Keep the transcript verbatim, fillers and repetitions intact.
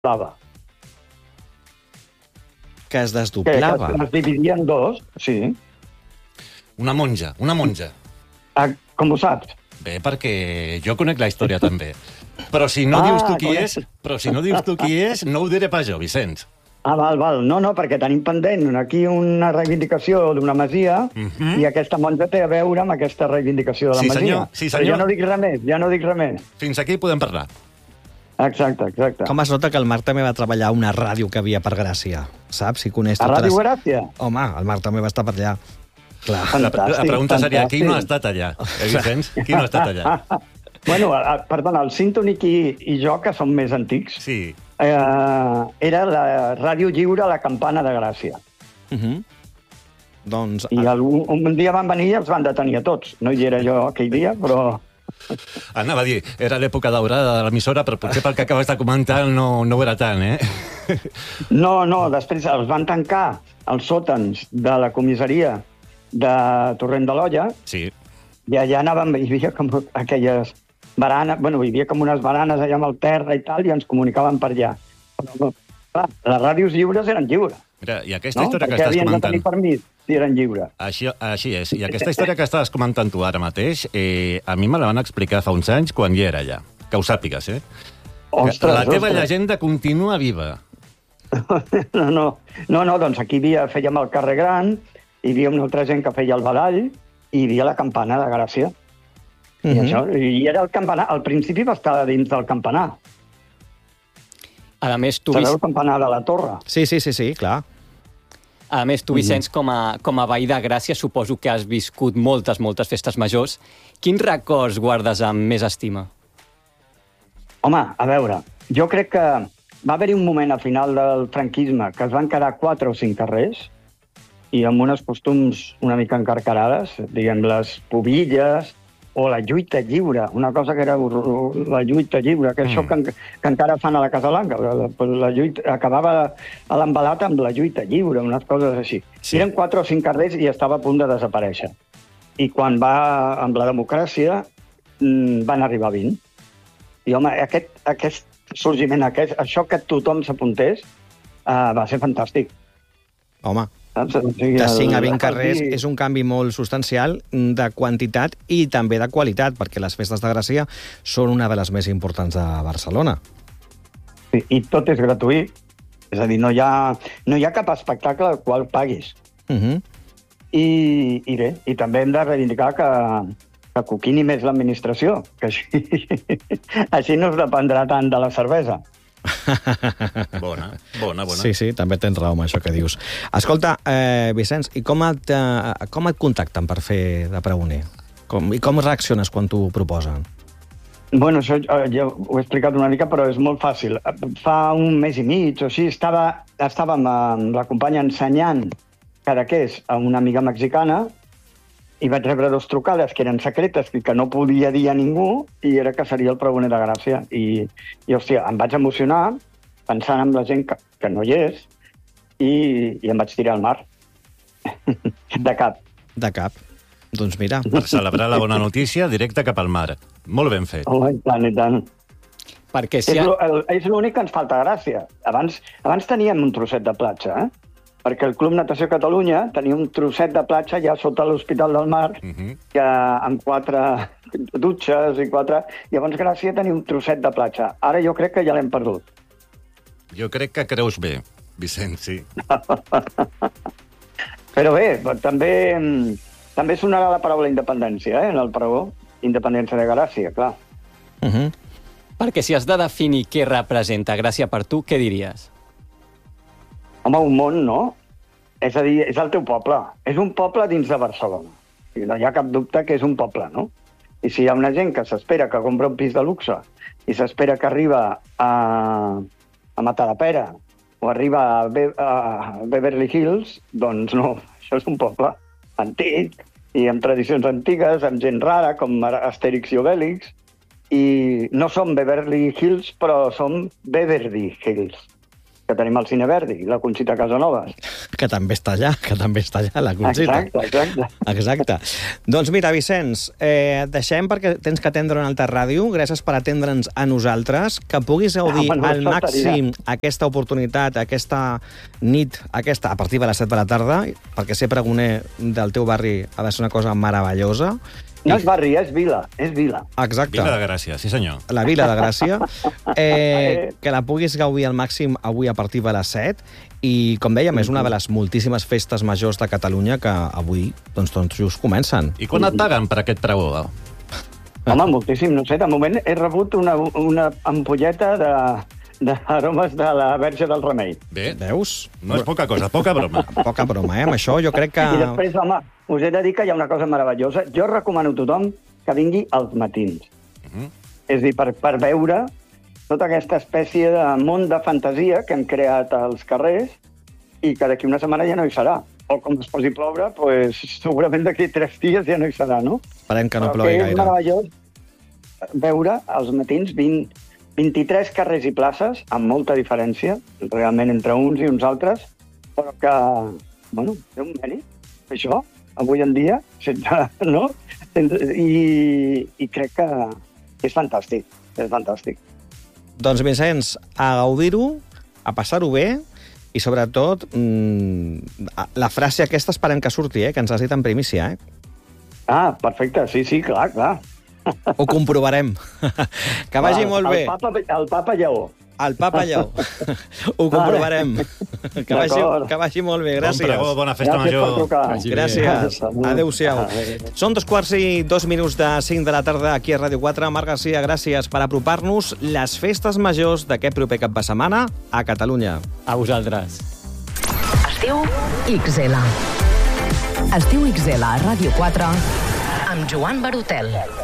desdoblava. Que es desdoblava? Que, que es dividia en dos, sí. Una monja, una monja. Ah, com ho saps? Bé, perquè jo conec la història també. Però si no ah, dius tu qui conec... és, però si no dius tu qui és, no ho diré pas jo, Vicenç. Ah, val, val. No, no, perquè tenim pendent aquí una reivindicació d'una masia uh -huh. i aquesta monja té a veure amb aquesta reivindicació de la sí, masia. Senyor. Sí, senyor. Però ja no dic res més, ja no dic res més. Fins aquí podem parlar. Exacte, exacte. Com es nota que el Marc també va treballar a una ràdio que havia per Gràcia, saps? Si coneix a totes... Ràdio Gràcia? Home, el Marc també va estar per allà. Clar. Fantàstic, la, la pregunta fantàstic. seria, qui no ha estat allà? Eh, Vicenç? Qui no ha estat allà? Bueno, perdona, el Sintonic i, i jo, que som més antics, sí. eh, era la Ràdio Lliure a la Campana de Gràcia. Uh -huh. Doncs... I el, un, un dia van venir i els van detenir a tots. No hi era jo aquell dia, però... Anava a dir, era l'època daurada de l'emissora, però potser pel que acabes de comentar no, no ho era tant, eh? No, no, després els van tancar els sòtans de la comissaria de Torrent de l'Olla. Sí. I allà anàvem, hi havia com aquelles baranes, bueno, hi havia com unes baranes allà amb el terra i tal, i ens comunicàvem per allà. Però, clar, les ràdios lliures eren lliures. Mira, i aquesta no? història Perquè que estàs havien comentant... de tenir permís si eren lliures. Així, així és. I aquesta història que estàs comentant tu ara mateix, eh, a mi me la van explicar fa uns anys quan hi era allà. Que ho sàpigues, eh? Ostres, la teva ostres. llegenda continua viva. No, no, no, no, doncs aquí havia, fèiem el carrer Gran, hi havia una altra gent que feia el badall, i hi havia la campana de Gràcia. Uh -huh. I, això, I era el campanar. Al principi va estar dins del campanar. A més, tu... Sabeu el campanar de la torre? Sí, sí, sí, sí, clar. A més, tu, Vicenç, com a, com a veí de Gràcia, suposo que has viscut moltes, moltes festes majors. Quins records guardes amb més estima? Home, a veure, jo crec que va haver-hi un moment a final del franquisme que es van quedar quatre o cinc carrers i amb unes costums una mica encarcarades, diguem, les pobilles o la lluita lliure, una cosa que era la lluita lliure, que mm. això que, que encara fan a la Casa Blanca, la, la lluita, acabava a l'embalat amb la lluita lliure, unes coses així. Sí. Eren quatre o cinc carrers i estava a punt de desaparèixer. I quan va amb la democràcia van arribar vint. I, home, aquest, aquest sorgiment, aquest, això que tothom s'apuntés, uh, va ser fantàstic. Home, de cinc a vint carrers és un canvi molt substancial de quantitat i també de qualitat, perquè les festes de Gràcia són una de les més importants de Barcelona. Sí, i tot és gratuït. És a dir, no hi ha, no hi ha cap espectacle al qual paguis. Uh -huh. I, I bé, i també hem de reivindicar que, que coquini més l'administració, que així, així no es dependrà tant de la cervesa. Bona, bona, bona. Sí, sí, també tens raó amb això que dius. Escolta, eh, Vicenç, i com et, eh, com et contacten per fer de pregoner? Com, I com reacciones quan t'ho proposen? Bueno, això ja ho he explicat una mica, però és molt fàcil. Fa un mes i mig o així estava, estàvem amb la companya ensenyant cadaqués a una amiga mexicana i vaig rebre dos trucades que eren secretes i que no podia dir a ningú i era que seria el pregoner de Gràcia. I, i hòstia, em vaig emocionar pensant en la gent que, que no hi és i, i em vaig tirar al mar. De cap. De cap. Doncs mira. Per celebrar la bona notícia, directe cap al mar. Molt ben fet. Oh, i tant, i tant. Perquè si ha... ha... És l'únic que ens falta Gràcia. Abans, abans teníem un trosset de platja, eh? Perquè el Club Natació Catalunya tenia un trosset de platja ja sota l'Hospital del Mar, uh -huh. que, amb quatre dutxes i quatre... Llavors Gràcia tenia un trosset de platja. Ara jo crec que ja l'hem perdut. Jo crec que creus bé, Vicenç, sí. Però bé, també, també sonarà la paraula independència, eh, en el pregó. Independència de Gràcia, clar. Uh -huh. Perquè si has de definir què representa Gràcia per tu, què diries? Home, un món, no? És a dir, és el teu poble. És un poble dins de Barcelona. I no hi ha cap dubte que és un poble, no? I si hi ha una gent que s'espera que compra un pis de luxe i s'espera que arriba a, a Matadepera o arriba a, Be a Beverly Hills, doncs no, això és un poble antic i amb tradicions antigues, amb gent rara, com Astèrix i Obèlix, i no som Beverly Hills, però som Beverly Hills, que tenim el Cine Verdi, la Conxita Casanovas. que també està allà, que també està allà, la Conxita. Exacte, exacte. Exacte. Doncs mira, Vicenç, eh, et deixem perquè tens que atendre una altra ràdio. Gràcies per atendre'ns a nosaltres. Que puguis gaudir Ah, bueno, al faltaria. màxim aquesta oportunitat, aquesta nit, aquesta, a partir de les set de la tarda, perquè ser pregoner del teu barri ha de ser una cosa meravellosa. No és barri, és vila, és vila. Exacte. Vila de Gràcia, sí senyor. La Vila de Gràcia, eh, que la puguis gaudir al màxim avui a partir de les set, i, com dèiem, és una de les moltíssimes festes majors de Catalunya que avui, doncs, doncs just comencen. I quan et paguen per aquest pregó? Home, moltíssim, no sé, de moment he rebut una, una ampolleta de d'aromes de la Verge del Remei. Bé, Veus? no és poca cosa, poca broma. Poca broma, eh? Amb això jo crec que... I després, home, us he de dir que hi ha una cosa meravellosa. Jo recomano a tothom que vingui als matins. Uh -huh. És a dir, per, per veure tota aquesta espècie de món de fantasia que hem creat als carrers i que d'aquí una setmana ja no hi serà. O com es posi a ploure, pues, segurament d'aquí tres dies ja no hi serà, no? Esperem que no Però plogui que és gaire. meravellós veure als matins vint, vint-i-tres carrers i places, amb molta diferència, realment entre uns i uns altres, però que, bueno, té un mèrit, això, avui en dia, sense, no? I, i crec que és fantàstic, és fantàstic. Doncs, Vicenç, a gaudir-ho, a passar-ho bé, i sobretot, mmm, la frase aquesta esperem que surti, eh? Que ens has dit en primícia, eh? Ah, perfecte, sí, sí, clar, clar. Ho comprovarem. Que vagi Ah, molt bé. El Papa, el Papa Lleó. El Papa Lleó. Ho comprovarem. Que vagi, que vagi molt bé, gràcies. Bon pregó, bona festa Gràcies per major. trucar. Gràcies. Adéu-siau. Són dos quarts i dos minuts de cinc de la tarda aquí a Ràdio quatre. Marc Garcia, gràcies per apropar-nos les festes majors d'aquest proper cap de setmana a Catalunya. A vosaltres. Es diu X L. Es diu X L a Ràdio quatre amb Joan Barotel.